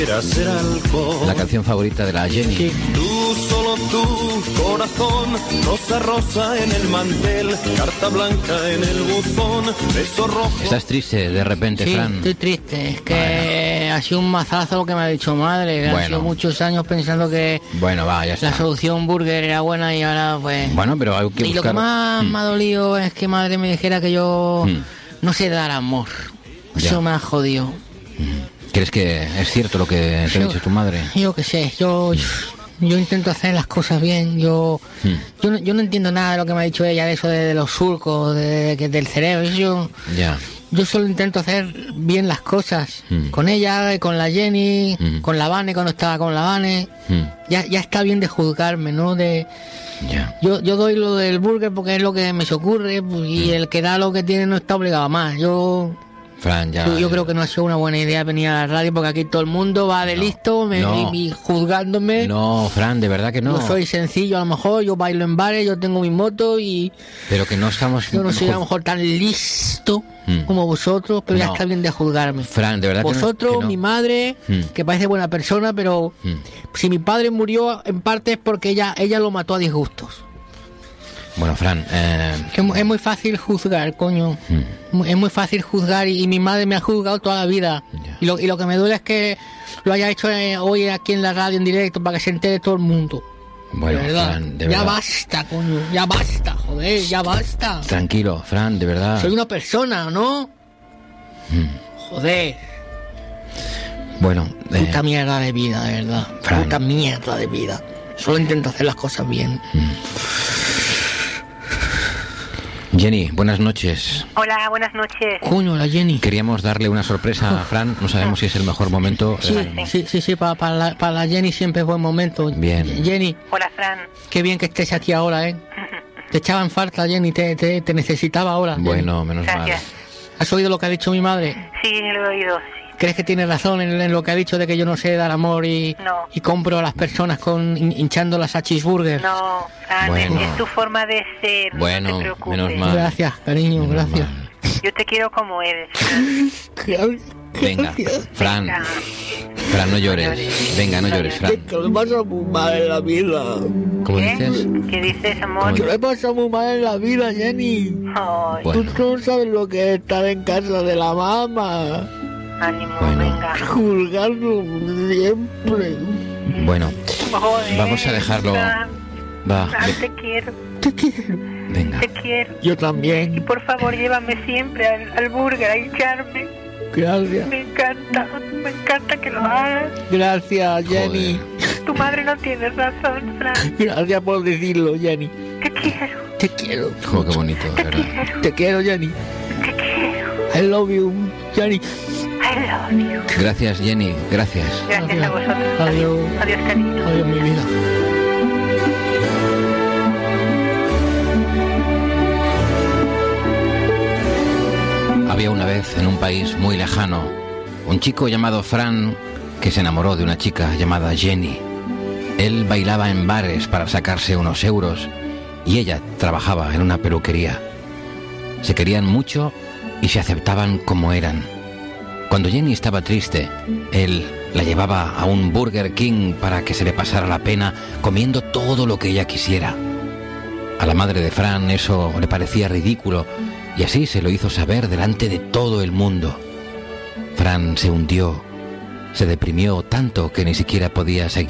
La canción favorita de la Jenny. Sí. Tú, solo tú, corazón, rosa rosa en el mantel, carta blanca en el buzón, beso rojo. ¿Estás triste de repente, Sí, Fran? estoy triste. Es que ha sido un mazazo lo que me ha dicho madre. Bueno. Ha sido muchos años pensando que Bueno, va, ya está. la solución burger era buena y ahora pues... Bueno, pero hay que Y lo que buscar... más me ha dolido es que madre me dijera que yo no sé dar amor. Ya. Eso me ha jodido. ¿Crees que es cierto lo que te ha dicho tu madre? Yo qué sé, yo intento hacer las cosas bien. Yo no entiendo nada de lo que me ha dicho ella, de eso de los surcos, del cerebro. Yo solo intento hacer bien las cosas. Con ella, con la Jenny, con la Vane cuando estaba con la Vane. Ya está bien de juzgarme, ¿no? Yo doy lo del burger porque es lo que me se ocurre, pues, y el que da lo que tiene no está obligado a más. Fran, Yo creo que no ha sido una buena idea venir a la radio porque aquí todo el mundo va de listo y juzgándome. No, Fran, de verdad que no. Yo soy sencillo, a lo mejor yo bailo en bares, yo tengo mi moto y... Pero que no estamos... Yo no soy a lo mejor tan listo como vosotros, pero ya está bien de juzgarme. Fran, de verdad vosotros, que no. mi madre, que parece buena persona, pero si mi padre murió en parte es porque ella lo mató a disgustos. Bueno, Fran... Es muy fácil juzgar, coño. Es muy fácil juzgar y mi madre me ha juzgado toda la vida. Y lo que me duele es que lo haya hecho hoy aquí en la radio en directo para que se entere todo el mundo. Bueno, de verdad. Fran, de ya verdad. basta, coño. Ya basta, joder, ya basta. Tranquilo, Fran, de verdad. Soy una persona, ¿no? Joder. Bueno... Puta mierda de vida, de verdad. Fran. Puta mierda de vida. Solo intento hacer las cosas bien. Jenny, buenas noches. Hola, buenas noches. Coño, la Jenny. Queríamos darle una sorpresa a Fran, no sabemos si es el mejor momento. Sí, para la Jenny siempre es buen momento. Bien. Jenny. Hola, Fran. Qué bien que estés aquí ahora, ¿eh? Te echaba en falta, Jenny, te necesitaba ahora. Bueno, Jenny. menos mal. ¿Has oído lo que ha dicho mi madre? Sí, lo he oído, sí. ¿Crees que tiene razón en lo que ha dicho de que yo no sé dar amor y compro a las personas hinchándolas a cheeseburgers? No, Fran, Bueno. es tu forma de ser. Bueno, no te preocupes. menos mal. Gracias, cariño, gracias. Yo te quiero como eres. Venga, Fran. Fran, no llores. Venga, no llores, Fran. Que me pasa muy mal en la vida. ¿Cómo dices? ¿Qué dices, amor? Que me pasa muy mal en la vida, Jenny. Ay, Bueno. Tú no sabes lo que es estar en casa de la mamá. ánimo, Bueno. venga. Juzgando siempre. Bueno, Joder, vamos a dejarlo. Fran, Va, Fran, te quiero, Te quiero. venga. te quiero. Yo Y también. por favor, llévame siempre al burger a hincharme. Gracias. Me encanta que lo hagas. Gracias, Jenny. Tu madre no tiene razón, Fran. Gracias por decirlo, Jenny. Te quiero, Te quiero. Jo, qué bonito, de verdad. Te quiero, Jenny. te quiero. I love you, Jenny. I love you. Gracias, Jenny, gracias. Gracias a vosotros. Adiós. Adiós, cariño. Adiós, mi vida. Había una vez en un país muy lejano un chico llamado Fran que se enamoró de una chica llamada Jenny. Él bailaba en bares para sacarse unos euros y ella trabajaba en una peluquería. Se querían mucho y se aceptaban como eran. Cuando Jenny estaba triste, él la llevaba a un Burger King para que se le pasara la pena comiendo todo lo que ella quisiera. A la madre de Fran eso le parecía ridículo y así se lo hizo saber delante de todo el mundo. Fran se hundió, se deprimió tanto que ni siquiera podía seguir